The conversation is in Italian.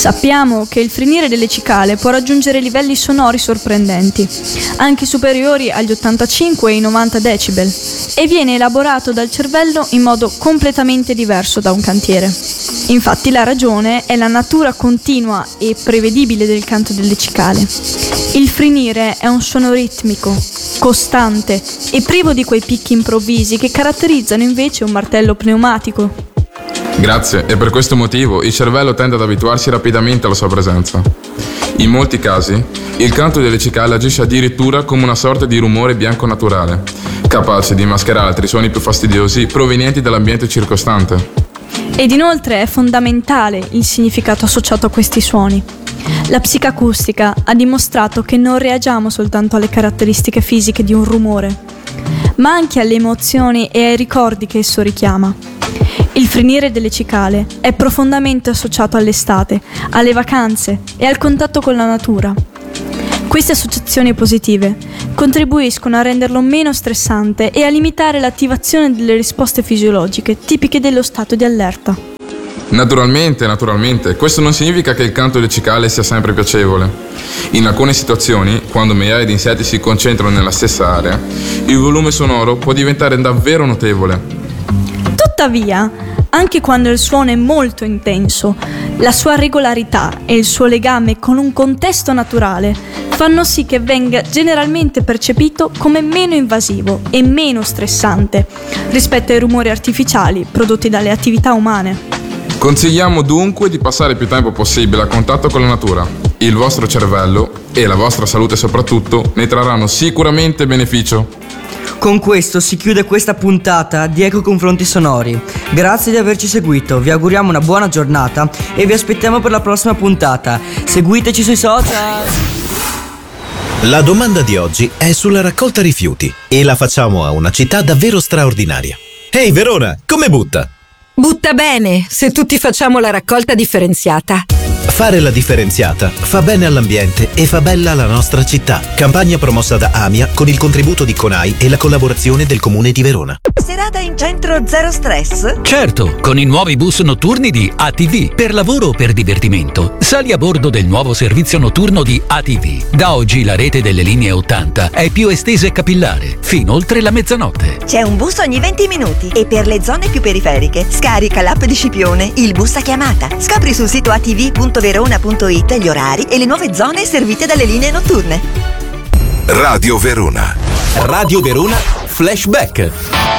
Sappiamo che il frenire delle cicale può raggiungere livelli sonori sorprendenti, anche superiori agli 85 e i 90 decibel, e viene elaborato dal cervello in modo completamente diverso da un cantiere. Infatti la ragione è la natura continua e prevedibile del canto delle cicale. Il frenire è un suono ritmico, costante e privo di quei picchi improvvisi che caratterizzano invece un martello pneumatico. Grazie, e per questo motivo il cervello tende ad abituarsi rapidamente alla sua presenza. In molti casi, il canto delle cicale agisce addirittura come una sorta di rumore bianco naturale, capace di mascherare altri suoni più fastidiosi provenienti dall'ambiente circostante. Ed inoltre è fondamentale il significato associato a questi suoni. La psicoacustica ha dimostrato che non reagiamo soltanto alle caratteristiche fisiche di un rumore, ma anche alle emozioni e ai ricordi che esso richiama. Il frenire delle cicale è profondamente associato all'estate, alle vacanze e al contatto con la natura. Queste associazioni positive contribuiscono a renderlo meno stressante e a limitare l'attivazione delle risposte fisiologiche tipiche dello stato di allerta. Naturalmente, questo non significa che il canto delle cicale sia sempre piacevole. In alcune situazioni, quando migliaia di insetti si concentrano nella stessa area, il volume sonoro può diventare davvero notevole. Tuttavia, anche quando il suono è molto intenso, la sua regolarità e il suo legame con un contesto naturale fanno sì che venga generalmente percepito come meno invasivo e meno stressante rispetto ai rumori artificiali prodotti dalle attività umane. Consigliamo dunque di passare più tempo possibile a contatto con la natura. Il vostro cervello e la vostra salute soprattutto ne trarranno sicuramente beneficio. Con questo si chiude questa puntata di Eco Confronti Sonori. Grazie di averci seguito, vi auguriamo una buona giornata e vi aspettiamo per la prossima puntata. Seguiteci sui social! La domanda di oggi è sulla raccolta rifiuti e la facciamo a una città davvero straordinaria. Ehi Verona, come butta? Butta bene, se tutti facciamo la raccolta differenziata. Fare la differenziata fa bene all'ambiente e fa bella la nostra città. Campagna promossa da AMIA con il contributo di CONAI e la collaborazione del Comune di Verona. Serata in centro zero stress? Certo, con i nuovi bus notturni di ATV. Per lavoro o per divertimento, sali a bordo del nuovo servizio notturno di ATV. Da oggi la rete delle linee 80 è più estesa e capillare, fino oltre la mezzanotte. C'è un bus ogni 20 minuti e per le zone più periferiche scarica l'app di Scipione, il bus a chiamata. Scopri sul sito atv.verona.it gli orari e le nuove zone servite dalle linee notturne. Radio Verona. Radio Verona Flashback.